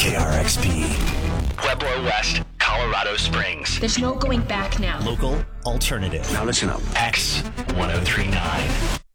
KRXP. Pueblo West, Colorado Springs. There's no going back now. Local alternative. Now listen up. X1039.